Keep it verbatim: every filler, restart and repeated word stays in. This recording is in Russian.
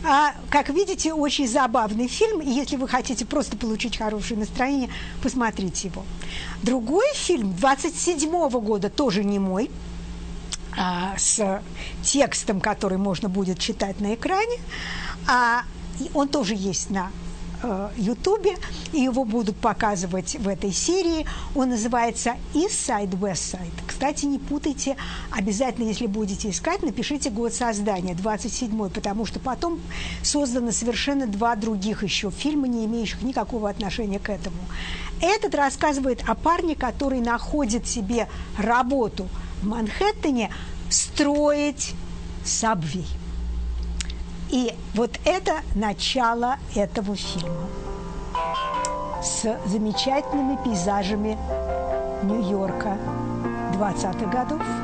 А, как видите, очень забавный фильм, и если вы хотите просто получить хорошее настроение, посмотрите его. Другой фильм двадцать седьмого года, тоже немой, а, с текстом, который можно будет читать на экране, а, он тоже есть на Ютубе, и его будут показывать в этой серии. Он называется East Side, West Side. Кстати, не путайте, обязательно, если будете искать, напишите год создания, двадцать седьмой, потому что потом созданы совершенно два других еще фильма, не имеющих никакого отношения к этому. Этот рассказывает о парне, который находит себе работу в Манхэттене строить сабвей. И вот это начало этого фильма с замечательными пейзажами Нью-Йорка двадцатых годов.